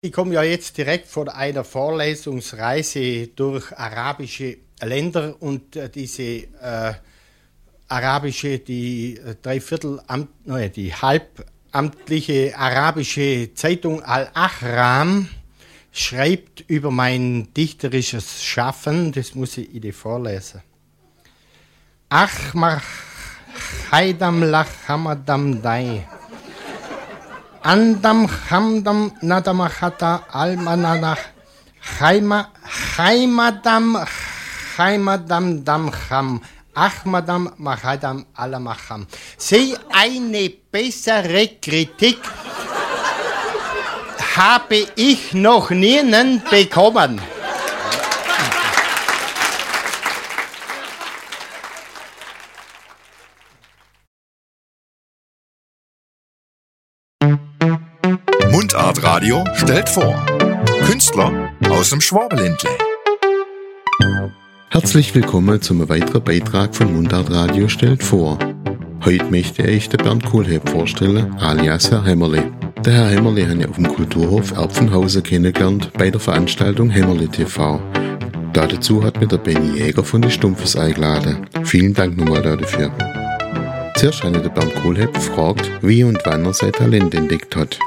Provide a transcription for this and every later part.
Ich komme ja jetzt direkt von einer Vorlesungsreise durch arabische Länder und diese arabische, die die halbamtliche arabische Zeitung Al-Ahram schreibt über mein dichterisches Schaffen, das muss ich Ihnen vorlesen. Achmar Haidam Lach Hamadam Dai Andam Hamdam Nadamachata Almanadach Heimadam Dam Ham Ahmadam Mahadam Alamacham. Sie eine bessere Kritik habe ich noch nie bekommen. Mundart Radio stellt vor. Künstler aus dem Schwabenländle. Herzlich willkommen zum weiteren Beitrag von Mundart Radio stellt vor. Heute möchte ich den Bernd Kohlhepp vorstellen, alias Herr Hämmerle. Der Herr Hämmerle habe ich auf dem Kulturhof Erpfenhausen kennengelernt bei der Veranstaltung Hämmerle TV. Dazu hat mir der Benny Jäger von die Stumpfes eingeladen. Vielen Dank nochmal dafür. Zuerst habe ich den Bernd Kohlhepp gefragt, wie und wann er sein Talent entdeckt hat.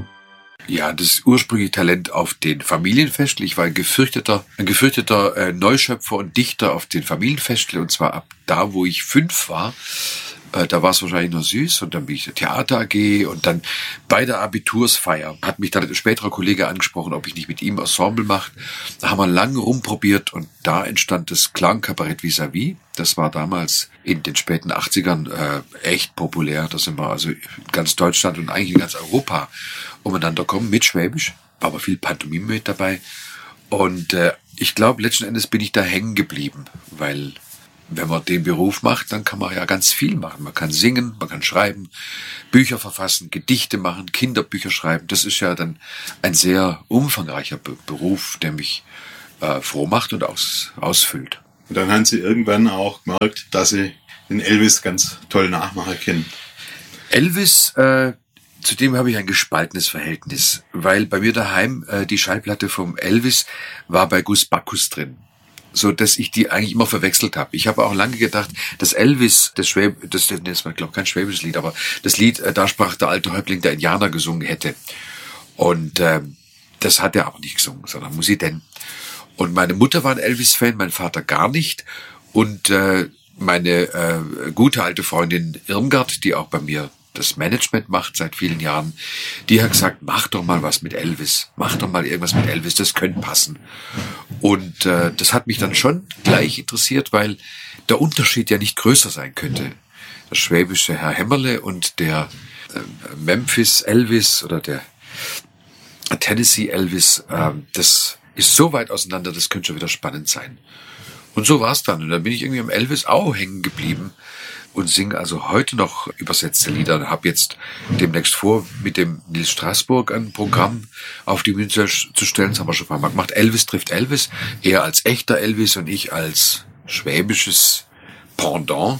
Ja, das ursprüngliche Talent auf den Familienfesteln. Ich war ein gefürchteter Neuschöpfer und Dichter auf den Familienfesteln, und zwar ab da, wo ich 5 war. Da war es wahrscheinlich noch süß, und dann bin ich zur Theater AG, und dann bei der Abitursfeier hat mich dann ein späterer Kollege angesprochen, ob ich nicht mit ihm Ensemble mache. Da haben wir lange rumprobiert, und da entstand das Klangkabarett Vis-à-vis. Das war damals in den späten 80ern echt populär. Da sind wir also in ganz Deutschland und eigentlich in ganz Europa umeinander kommen mit Schwäbisch, aber viel Pantomime mit dabei. Und ich glaube, letzten Endes bin ich da hängen geblieben, weil wenn man den Beruf macht, dann kann man ja ganz viel machen. Man kann singen, man kann schreiben, Bücher verfassen, Gedichte machen, Kinderbücher schreiben. Das ist ja dann ein sehr umfangreicher Beruf, der mich froh macht und ausfüllt. Und dann haben Sie irgendwann auch gemerkt, dass Sie den Elvis ganz toll nachmachen können. Elvis, zu dem habe ich ein gespaltenes Verhältnis, weil bei mir daheim die Schallplatte vom Elvis war bei Gus Bacchus drin, so dass ich die eigentlich immer verwechselt habe. Ich habe auch lange gedacht, dass Elvis, das ist glaube ich kein schwäbisches Lied, aber das Lied, da sprach der alte Häuptling der Indianer gesungen hätte. Und das hat er aber nicht gesungen, sondern Musi denn. Und meine Mutter war ein Elvis-Fan, mein Vater gar nicht. Und meine gute alte Freundin Irmgard, die auch bei mir das Management macht seit vielen Jahren, die hat gesagt, mach doch mal was mit Elvis. Mach doch mal irgendwas mit Elvis, das könnte passen. Und das hat mich dann schon gleich interessiert, weil der Unterschied ja nicht größer sein könnte. Der schwäbische Herr Hämmerle und der Memphis Elvis oder der Tennessee Elvis, das ist so weit auseinander, das könnte schon wieder spannend sein. Und so war's dann. Und dann bin ich irgendwie am Elvis auch hängen geblieben und singe also heute noch übersetzte Lieder. Und habe jetzt demnächst vor, mit dem Nils Straßburg ein Programm auf die Bühne zu stellen. Das haben wir schon ein paar Mal gemacht. Elvis trifft Elvis. Er als echter Elvis und ich als schwäbisches Pendant.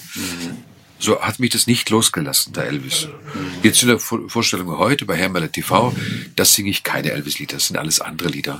So hat mich das nicht losgelassen, der Elvis. Jetzt in der Vorstellung heute bei Hämmerle TV, das singe ich keine Elvis-Lieder, das sind alles andere Lieder.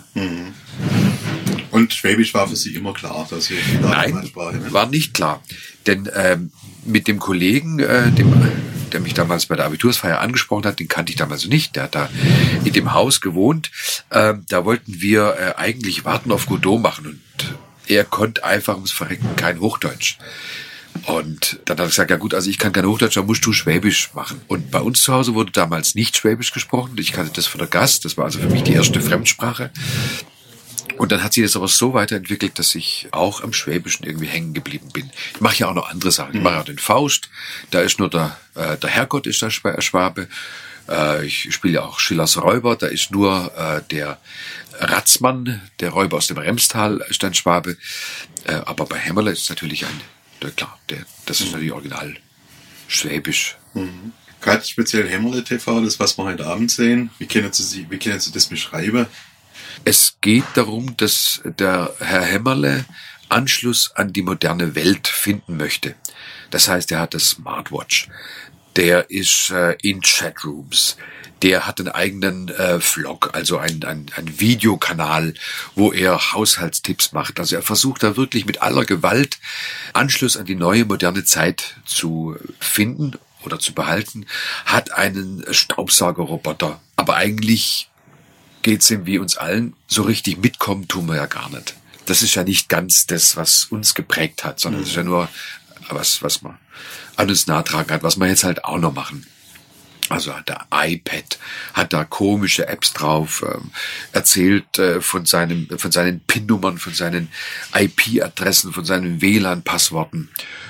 Und Schwäbisch war für Sie immer klar, dass Sie da Nein, war nicht klar. Denn mit dem Kollegen, der mich damals bei der Abitursfeier angesprochen hat, den kannte ich damals nicht, der hat da in dem Haus gewohnt, da wollten wir eigentlich Warten auf Godot machen, und er konnte einfach ums Verrecken kein Hochdeutsch. Und dann hat er gesagt, ja gut, also ich kann kein Hochdeutsch, dann musst du Schwäbisch machen. Und bei uns zu Hause wurde damals nicht Schwäbisch gesprochen. Ich kannte das von der Gast, das war also für mich die erste Fremdsprache. Und dann hat sich das aber so weiterentwickelt, dass ich auch am Schwäbischen irgendwie hängen geblieben bin. Ich mache ja auch noch andere Sachen. Ich mache auch den Faust, da ist nur der Herrgott ist der Schwabe. Ich spiele ja auch Schillers Räuber, da ist nur der Ratzmann, der Räuber aus dem Remstal, ist ein Schwabe. Aber bei Hämmerle ist natürlich das ist natürlich original Schwäbisch. Gerade speziell Hämmerle TV, das was wir heute Abend sehen, wie können Sie das beschreiben? Es geht darum, dass der Herr Hämmerle Anschluss an die moderne Welt finden möchte. Das heißt, er hat das Smartwatch. der ist in Chatrooms. Der hat einen eigenen Vlog, also einen Videokanal, wo er Haushaltstipps macht. Also er versucht da wirklich mit aller Gewalt Anschluss an die neue moderne Zeit zu finden oder zu behalten. Hat einen Staubsaugerroboter. Aber eigentlich geht's ihm wie uns allen, so richtig mitkommen tun wir ja gar nicht. Das ist ja nicht ganz das, was uns geprägt hat, sondern das ist ja nur was man an uns nachtragen hat, was wir jetzt halt auch noch machen. Also hat der iPad, hat da komische Apps drauf, erzählt von seinen PIN-Nummern, von seinen IP-Adressen, von seinen WLAN-Passworten.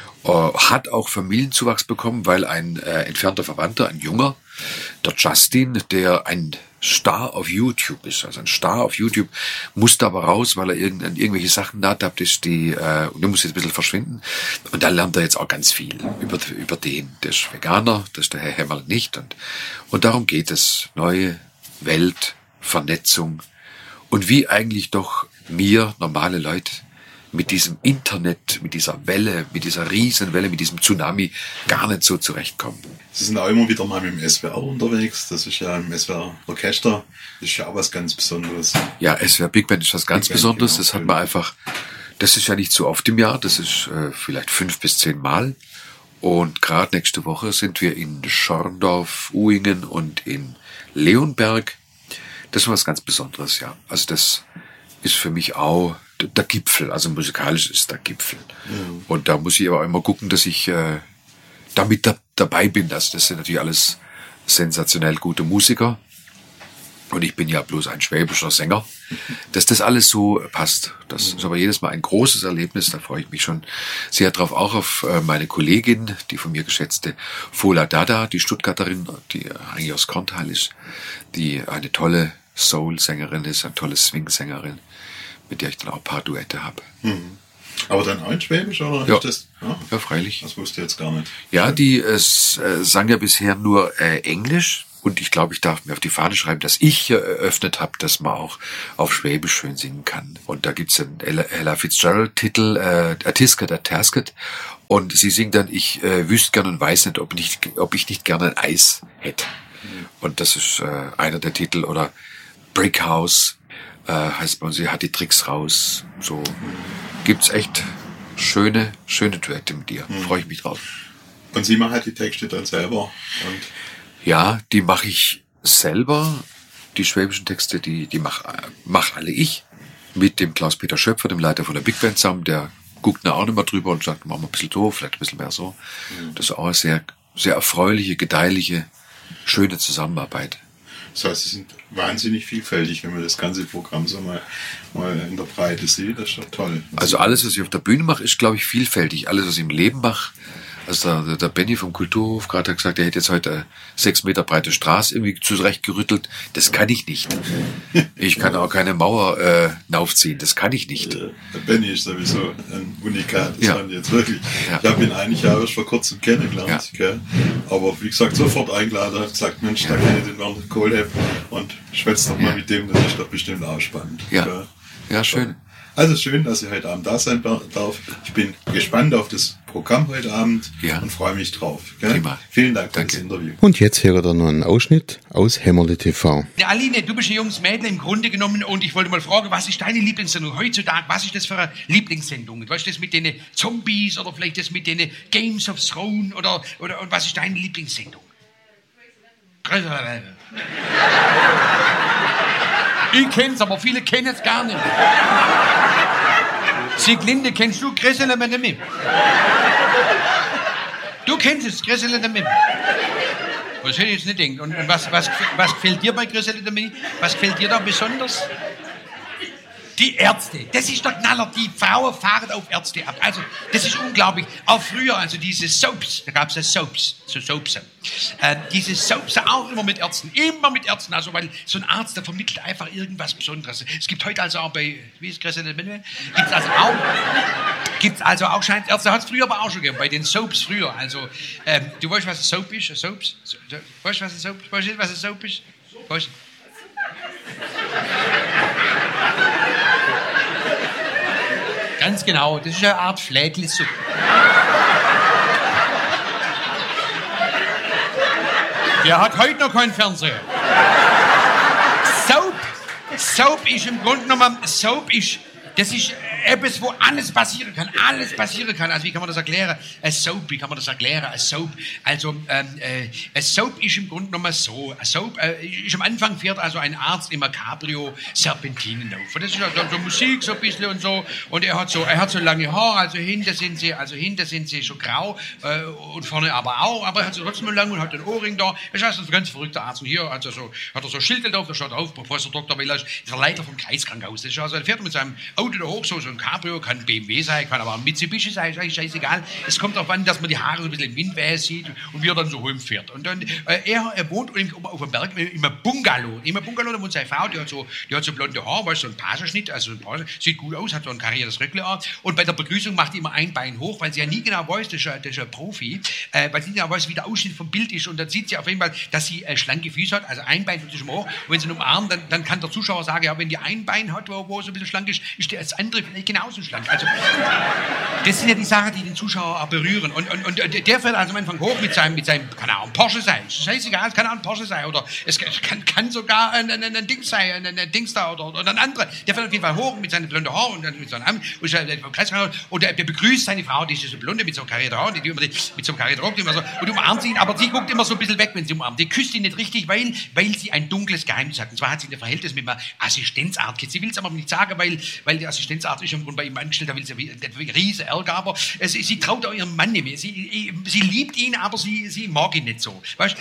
Hat auch Familienzuwachs bekommen, weil ein entfernter Verwandter, ein Junger, der Justin, der ein Star auf YouTube ist, also ein Star auf YouTube, musste aber raus, weil er irgendwelche Sachen nahtappt ist, und der muss jetzt ein bisschen verschwinden. Und da lernt er jetzt auch ganz viel über den. Der ist Veganer, das ist der Herr Hämmerle nicht. Und darum geht es. Neue Welt, Vernetzung. Und wie eigentlich doch wir, normale Leute, mit diesem Internet, mit dieser Welle, mit dieser Riesenwelle, mit diesem Tsunami gar nicht so zurechtkommen. Sie sind auch immer wieder mal mit dem SWR unterwegs. Das ist ja im SWR Orchester. Das ist ja auch was ganz Besonderes. Ja, SWR Big Band ist was ganz Besonderes. Genau. Das hat man einfach, das ist ja nicht so oft im Jahr. Das ist vielleicht 5 bis 10 Mal. Und gerade nächste Woche sind wir in Schorndorf, Uhingen und in Leonberg. Das ist was ganz Besonderes, ja. Also das ist für mich auch der Gipfel, also musikalisch ist der Gipfel. Mhm. Und da muss ich aber immer gucken, dass ich damit dabei bin. Also das sind natürlich alles sensationell gute Musiker. Und ich bin ja bloß ein schwäbischer Sänger. Dass das alles so passt. Das ist aber jedes Mal ein großes Erlebnis, da freue ich mich schon sehr drauf. Auch auf meine Kollegin, die von mir geschätzte Fola Dada, die Stuttgarterin, die eigentlich aus Korntal ist, die eine tolle Soul-Sängerin ist, eine tolle Swing-Sängerin, mit der ich dann auch ein paar Duette habe. Mhm. Aber dann auch in Schwäbisch, oder? Ja, ist das? ja, freilich. Das wusste ich jetzt gar nicht. Ja, die sang ja bisher nur Englisch. Und ich glaube, ich darf mir auf die Fahne schreiben, dass ich hier eröffnet habe, dass man auch auf Schwäbisch schön singen kann. Und da gibt's einen Ella Fitzgerald-Titel, A Tisket, A Tasket. Und sie singt dann, ich wüsste gern und weiß nicht, ob ich nicht gerne ein Eis hätte. Mhm. Und das ist einer der Titel. Oder Brick House heißt bei uns, sie hat die Tricks raus. So gibt's echt schöne Duette mit dir. Freue ich mich drauf. Und sie macht halt die Texte dann selber? Und ja, die mache ich selber. Die schwäbischen Texte, die mach alle ich. Mit dem Klaus-Peter Schöpfer, dem Leiter von der Big Band zusammen. Der guckt auch nicht mehr drüber und sagt, machen wir ein bisschen doof, vielleicht ein bisschen mehr so. Das ist auch eine sehr, sehr erfreuliche, gedeihliche, schöne Zusammenarbeit. Das heißt, sie sind wahnsinnig vielfältig, wenn man das ganze Programm so mal in der Breite sieht. Das ist doch toll. Also alles, was ich auf der Bühne mache, ist, glaube ich, vielfältig. Alles, was ich im Leben mache. Also der Benny vom Kulturhof gerade hat gesagt, er hätte jetzt heute eine 6 Meter breite Straße irgendwie zurechtgerüttelt. Das kann ich nicht. Ich kann auch keine Mauer aufziehen. Das kann ich nicht. Der Benny ist sowieso ein Unikat. Das ja. fand ich jetzt wirklich. Ja. Ich habe ihn eigentlich ja erst vor kurzem kennengelernt. Ja. Gell? Aber wie gesagt, sofort eingeladen. Hat gesagt, Mensch, da kenne ich den Werner Kohlhepp und schwätzt doch mal mit dem. Das ist doch bestimmt auch spannend. Ja, gell? Ja, schön. Also schön, dass ich heute Abend da sein darf. Ich bin gespannt auf das Programm heute Abend und freue mich drauf. Gell? Prima. Vielen Dank für das Interview. Und jetzt hört ihr noch einen Ausschnitt aus Hämmerle TV. Ja, Aline, du bist ein junges Mädel im Grunde genommen und ich wollte mal fragen, was ist deine Lieblingssendung heutzutage? Was ist das für eine Lieblingssendung? Was ist das mit den Zombies oder vielleicht das mit den Games of Thrones oder und was ist deine Lieblingssendung? Ich kenn's, aber viele kennen es gar nicht. Sieglinde, kennst du Grissele mit dem Mim? Du kennst es, Grissele mit dem Mim. Das hätte ich jetzt nicht gedacht. Und was gefällt dir bei Grissele mit dem Mim? Was gefällt dir da besonders? Die Ärzte, das ist der Knaller, die Frauen fahren auf Ärzte ab. Also, das ist unglaublich. Auch früher, also diese Soaps, da gab es ja Soaps, so Soaps. Diese Soaps auch immer mit Ärzten, also weil so ein Arzt, der vermittelt einfach irgendwas Besonderes. Es gibt heute also auch bei, wie ist Christian gibt's also auch Scheinärzte, hat es früher aber auch schon gegeben, bei den Soaps früher. Also, du weißt, was ein Soap ist? Soaps? Weißt du, was ein Soap ist? Weißt du, was ein Soap ist? Weißt du? Ganz genau, das ist eine Art Flädli-Suppe. Der hat heute noch keinen Fernseher. Soap ist im Grunde genommen, das ist etwas, wo alles passieren kann. Alles passieren kann. Also wie kann man das erklären? Ein Soap ist im Grunde genommen so. Ein Soap ist am Anfang fährt also ein Arzt immer Cabrio Serpentinen auf. Und das ist also so Musik so ein bisschen und so. Und er hat so lange Haare, also hinter sind sie schon grau und vorne aber auch. Aber er hat sie trotzdem lang und hat den Ohrring da. Das ist also ein ganz verrückter Arzt. Und hier hat er so Schilder drauf, da steht drauf, Professor Dr. Welasch, ist der Leiter vom Kreiskrankenhaus. Das ist also, er fährt mit seinem Auto da hoch, so ein Cabrio, kann BMW sein, kann aber ein Mitsubishi sein, ist eigentlich scheißegal. Es kommt darauf an, dass man die Haare so ein bisschen im Wind wehen sieht und wie er dann so rumfährt. Und dann, er wohnt auf dem Berg in einem Bungalow. In einem Bungalow, da wohnt seine Frau, die hat so blonde Haare, weißt, so ein Paserschnitt, sieht gut aus, hat so ein kariertes Röckle an. Und bei der Begrüßung macht die immer ein Bein hoch, weil sie ja nie genau weiß, das ist ein Profi, weil sie nie genau weiß, wie der Ausschnitt vom Bild ist. Und dann sieht sie auf jeden Fall, dass sie schlanke Füße hat, also ein Bein zwischen hoch. Und wenn sie ihn umarmt, dann kann der Zuschauer sagen, ja, wenn die ein Bein hat, wo so ein bisschen schlank ist, ist das andere vielleicht genauso schlank. Also, das sind ja die Sachen, die den Zuschauer auch berühren. Und der fährt also am Anfang hoch mit seinem keine Ahnung, Porsche sein. Scheißegal, es kann auch ein Porsche sein. Oder es kann sogar ein Ding sein, ein Dings da oder ein anderer. Der fährt auf jeden Fall hoch mit seinen blonden Haaren und dann mit seinem Arm und der begrüßt seine Frau, die ist so blonde mit so einem karierten Haar, mit so einem karierten Rock, und umarmt ihn, aber sie guckt immer so ein bisschen weg, wenn sie umarmt. Die küsst ihn nicht richtig, weil sie ein dunkles Geheimnis hat. Und zwar hat sie ein Verhältnis mit einem Assistenzarzt. Sie will es aber nicht sagen, weil der Assistenzarzt ist bei ihm angestellt, da will sie einen riesen Ärger, aber sie traut auch ihrem Mann nicht mehr. Sie liebt ihn, aber sie mag ihn nicht so. Weißt?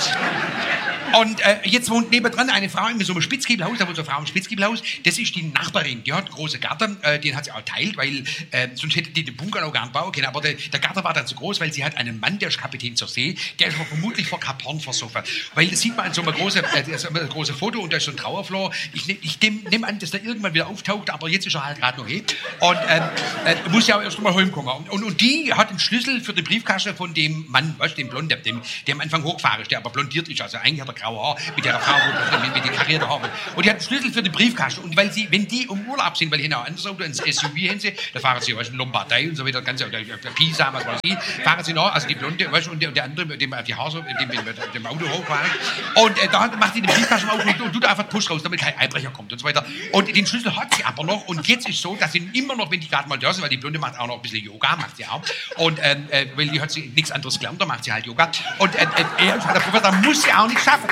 Und jetzt wohnt nebendran eine Frau in so einem Spitzgiebelhaus, da wohnt so eine Frau im Spitzgiebelhaus, das ist die Nachbarin, die hat einen großen Garten, den hat sie auch teilt, weil sonst hätte die den Bungalow gar nicht bauen können, aber der Garten war dann zu groß, weil sie hat einen Mann, der ist Kapitän zur See, der ist vermutlich vor Kap Horn versoffen, weil das sieht man an so einem großen Foto und da ist so ein Trauerflor. Ich nehme an, dass der irgendwann wieder auftaucht, aber jetzt ist er halt gerade noch hier und muss ja auch erst mal heimkommen. Und die hat den Schlüssel für den Briefkasten von dem Mann, weißt du, dem Blonden, der am Anfang hochgefahren ist, der aber blondiert ist, also eigentlich hat er graue Haare mit der Frau mit den karierten Haaren. Und die hat den Schlüssel für den Briefkasten und weil wenn die im Urlaub sind, weil die haben auch ein anderes Auto, ein SUV haben sie, da fahren sie, weißt du, in Lombardei und so weiter, ganz Pisa, was weiß ich, fahren sie noch, also die Blonde, weißt du, und der andere, mit dem die Haare so, mit dem Auto hochfahren. Und da macht sie den Briefkasten auf und tut einfach Push raus, damit kein Einbrecher kommt und so weiter. Und den Schlüssel hat sie aber noch und jetzt ist so, dass sie immer noch, wenn die gerade mal da sind, weil die Blonde macht auch noch ein bisschen Yoga, macht sie auch. Und weil die hat sie nichts anderes gelernt, da macht sie halt Yoga. Und der Professor muss sie auch nicht schaffen,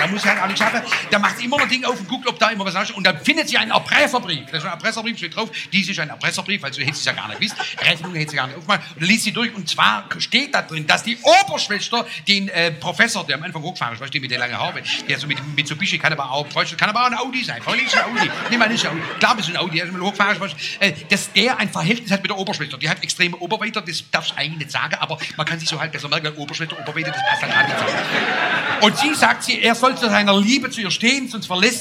da macht sie immer noch Dinge auf und guckt, ob da immer was ist. Und dann findet sie einen Erpresserbrief. Das ist ein Erpresserbrief, steht drauf, dies ist ein Erpresserbrief, weil so hätte sie es ja gar nicht gewusst. Rechnung hätte sie gar nicht aufgemacht. Und dann liest sie durch und zwar steht da drin, dass die Oberschwester den Professor, der am Anfang hochgefahren ist, weißt du, mit der langen Haare, der so mit dem Mitsubishi, kann aber auch ein Audi sein. Voll ist ein Audi. Nimm mal nicht ein Audi. Klar, ist ein Audi, der ist mal hochgefahren, dass der ein Verhältnis hat mit der Oberschwester. Die hat extreme Oberweite, das darfst du eigentlich nicht sagen, aber man kann sich so halt besser merken, weil Oberschwester, Oberweite, das passt halt gar nicht zusammen. Und sie sagt, er soll zu seiner Liebe zu ihr stehen, sonst verlässt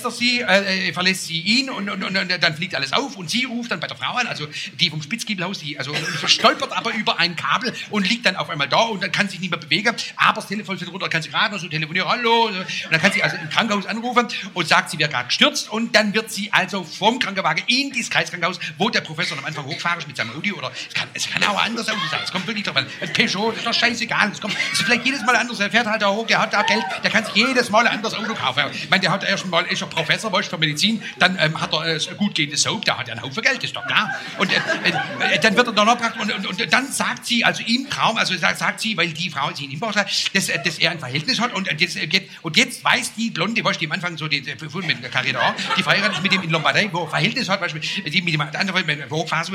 sie ihn und dann fliegt alles auf und sie ruft dann bei der Frau an, also die vom Spitzgiebelhaus, die stolpert aber über ein Kabel und liegt dann auf einmal da und dann kann sich nicht mehr bewegen, aber das Telefon fällt runter, kann sie gerade noch so telefonieren, hallo, und dann kann sie also im Krankenhaus anrufen und sagt, sie wäre gerade gestürzt und dann wird sie also vom Krankenwagen in dieses Kreiskrankenhaus, wo der Professor am Anfang hochfahren ist mit seinem Audi oder es kann auch anders Auto sein, es kommt wirklich drauf an, ein Peugeot, das ist doch scheißegal, es ist vielleicht jedes Mal anders, er fährt halt da hoch, der hat da Geld, der kann sich jedes Mal ein anderes Auto kaufen. Ich meine, der hat erst mal, ist er Professor, weißt, für Medizin, dann hat er ein gut gehendes Soap, da hat er einen Haufen Geld, ist doch klar. Und dann wird er da noch gebracht und dann sagt sie, also im Traum, also sagt sie, weil die Frau sie in ihm braucht, dass er ein Verhältnis hat und jetzt weiß die Blonde, weißt du, die am Anfang so, die mit der Karriere auch, die verheiratet ist mit dem in Lombardei, wo er Verhältnis hat, weißt du, die mit dem anderen, wo hochfahren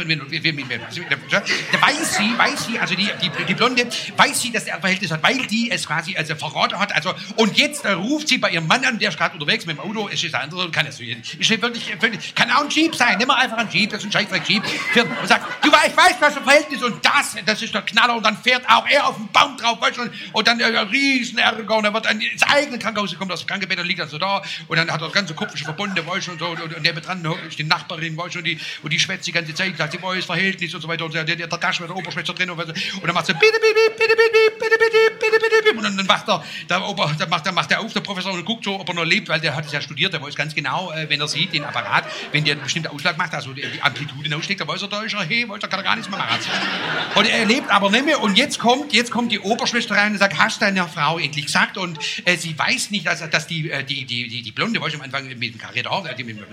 da weiß sie, also die Blonde, weiß sie, dass er ein Verhältnis hat, weil die es quasi also verraten hat, also und jetzt ruft sie bei ihrem Mann an, der ist gerade unterwegs mit dem Auto, es ist ein anderer, kann kann auch ein Jeep sein, nimm mal einfach ein Jeep, das ist ein scheißdreck Jeep, und sagt, ich weiß, was ein Verhältnis und das ist der Knaller und dann fährt auch er auf den Baum drauf, weißt du, und dann ein riesen Ärger und er wird ins eigene Krankenhaus, kommt aus dem Krankenbett und liegt dann so da und dann hat er das ganze Kopf verbunden, weißt du, und so, und nebendran ist die Nachbarin, weißt du, und die schwätzt die ganze Zeit, sagt sie, boah, ist Verhältnis und so weiter. Und der Gasch mit der Oberschwester drin und dann macht sie bitte, bitte, bitte, bitte, bitte, bitte, bitte, bitte. Und dann macht der auf, der Professor, und guckt so, ob er noch lebt, weil der hat es ja studiert, der weiß ganz genau, wenn er sieht, den Apparat, wenn der einen bestimmten Ausschlag macht, also die Amplitude ausschlägt, dann weiß er, da ist er, hey, da kann er gar nichts mehr machen. Und er lebt aber nicht mehr. Und jetzt kommt die Oberschwester rein und sagt, hast du deiner Frau endlich gesagt? Und sie weiß nicht, dass die Blonde, weißt du, am Anfang mit dem Karriere, die mit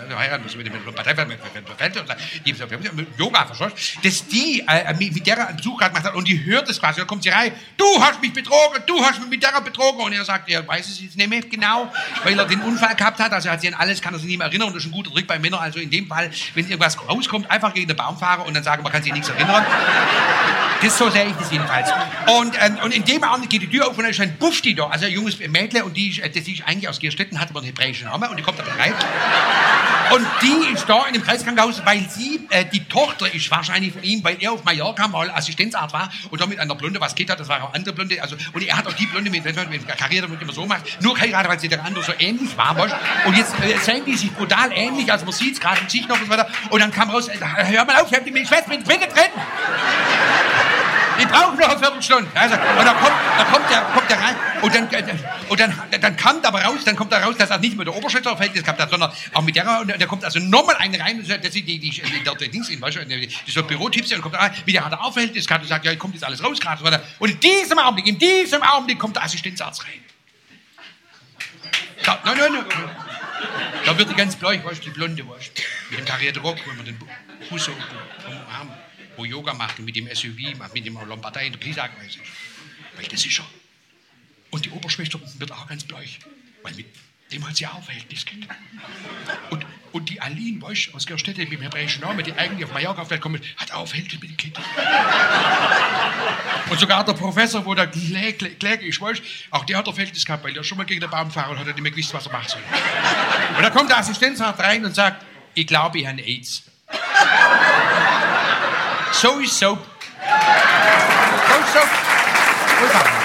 Yoga, verstehst du? Dass die mit der einen Besuch gemacht hat und die hört es quasi, da kommt sie rein, du hast mich betrogen, du hast mich mit der betrogen. Und er sagt, er weiß es jetzt nicht mehr genau, weil er den Unfall gehabt hat, also er hat sich an alles, kann er sich nicht mehr erinnern. Und das ist ein guter Trick bei Männern, also in dem Fall, wenn irgendwas rauskommt, einfach gegen den Baum fahren und dann sagen, man kann sich nichts erinnern. Das so sehe ich das jedenfalls. Und in dem Augenblick geht die Tür auf und da ist ein Bufti da, also ein junges Mädchen, und das ist eigentlich aus Gerstetten, hat aber einen hebräischen Namen, und die kommt da rein. Und die ist da in dem Kreiskrankenhaus, weil sie, die Tochter ist wahrscheinlich von ihm, weil er auf Mallorca mal Assistenzarzt war und da mit einer Blonde was geht hat, das war auch eine andere Blonde, also, und er hat auch die Blonde mit Karriere immer so gemacht, nur geheiratet, weil sie der andere so ähnlich war, weißt? Und jetzt sehen die sich brutal ähnlich, also man sieht es gerade im Gesicht noch und so weiter, und dann kam raus, hör mal auf, ich hab die Schwester mit Bitte treten! Ich brauche noch eine Viertelstunde. Also, und dann kommt der rein und dann kommt aber raus, dass er nicht mit der Oberschwester Verhältnis gehabt hat, sondern auch mit der, und da kommt also nochmal eine rein, das ist die Dings in, weißt du, die so Bürotipps, und kommt da rein, mit der hat er auch Verhältnis gehabt und sagt, ja, kommt jetzt alles raus gerade, und in diesem Augenblick kommt der Assistenzarzt rein. Nein. Da wird die ganz bleich, weißt du, die Blonde, weißt du, mit dem karierten Rock, wo man den Fuß so vom Arm, wo Yoga macht und mit dem SUV, mit dem Lombardei in der Gliesag, weiß ich. Weil das ist er. Und die Oberschwester wird auch ganz bleich, weil mit dem hat sie auch Verhältnis gehabt. Und die Aline, weißt du, aus Gerstetten mit dem hebräischen Namen, die eigentlich auf Mallorca auf Welt kommt, hat auch Verhältnis mit dem Kind. Und sogar der Professor, wo der Kläger ist, weißt du, auch der hat ein Verhältnis gehabt, weil der schon mal gegen den Baum gefahren und hat nicht mehr gewusst, was er machen soll. Und da kommt der Assistenzarzt rein und sagt, ich glaube, ich habe AIDS. So ist Soap. So ist Soap.